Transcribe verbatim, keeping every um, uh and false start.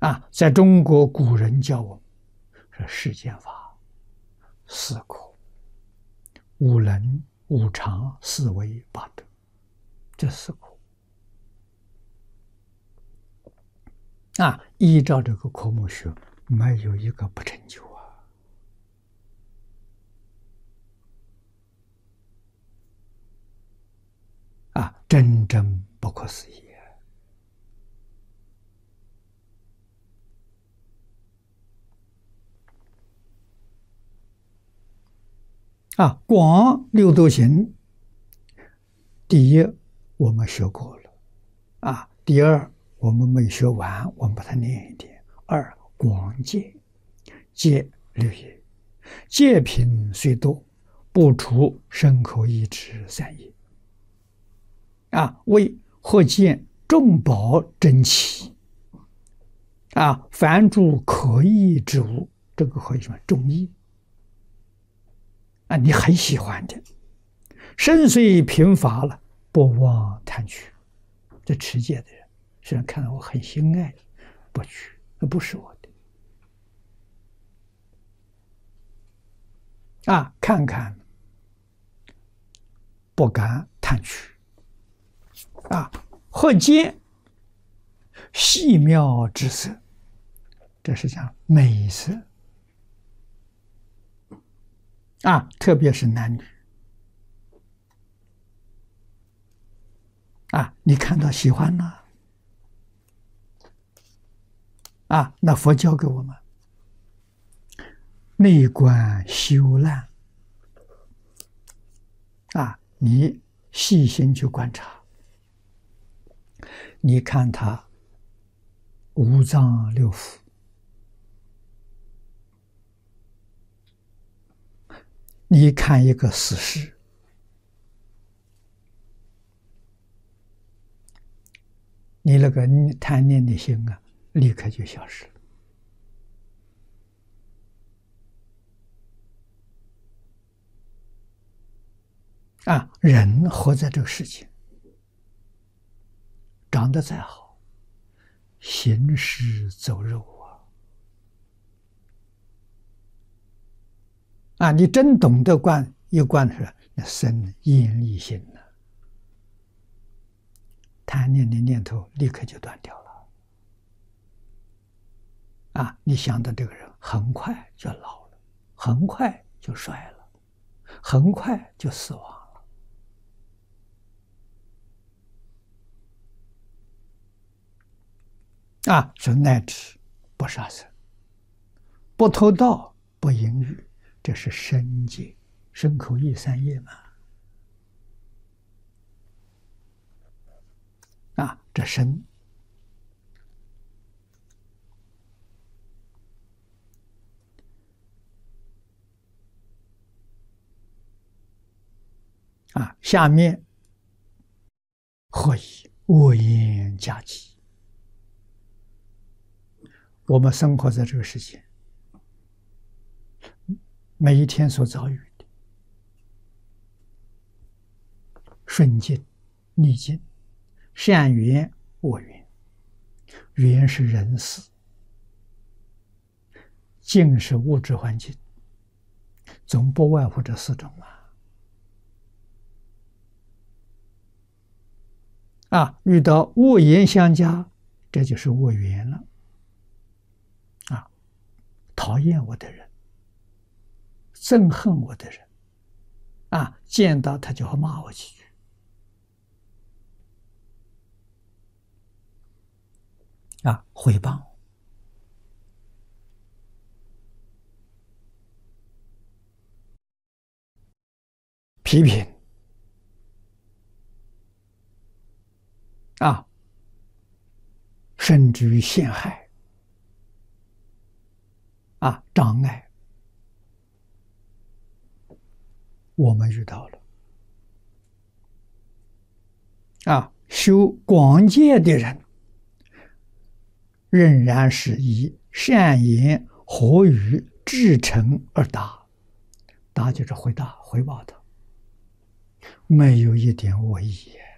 啊，在中国古人教我们说世间法四苦：五能、五常、四维、八德，这四苦啊，依照这个科目学，没有一个不成就啊！啊，真正不可思议啊！广六度行，第一我们学过了啊，第二我们没学完，我们把它念一点。二广戒，戒律也，戒品虽多，不除身口意志三业。啊，为或见众宝珍奇啊，凡诸可益之物，这个可以什么中意啊，你很喜欢的，身虽贫乏了，不忘贪取。这持戒的人，虽然看到我很心爱，不取，那不是我的啊，看看不敢贪取。啊，或见细妙之色，这是讲美色啊，特别是男女啊，你看到喜欢了啊，那佛教给我们内观修烂啊，你细心去观察。你看他五脏六腑，你看一个死尸，你那个贪念的心啊，立刻就消失了。啊，人活在这个世界，长得再好，行尸走肉啊！啊，你真懂得观一观是那生厌离心了，贪念的念头立刻就断掉了。啊，你想到这个人很快就老了，很快就衰了，很快就死亡。啊，是乃至不杀生、不偷盗、不淫欲，这是身戒、身口意三业嘛。啊，这身啊，下面何以恶言夹击？我们生活在这个世界，每一天所遭遇的顺境、逆境、善缘、恶缘，缘是人事，境是物质环境，总不外乎这四种嘛。啊，遇到恶言相加，这就是恶缘了。啊，讨厌我的人，憎恨我的人，啊，见到他就会骂我几句。啊，诽谤，批评，啊，甚至于陷害，啊，障碍，我们遇到了。啊，修广戒的人，仍然是以善言和语至诚而答，答就是回答回报他，没有一点恶意。